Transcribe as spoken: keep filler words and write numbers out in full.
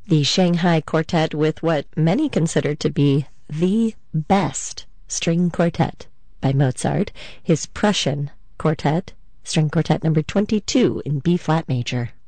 The Shanghai Quartet with what many consider to be the best string quartet by Mozart, his Prussian Quartet, string quartet number twenty-two in B-flat major.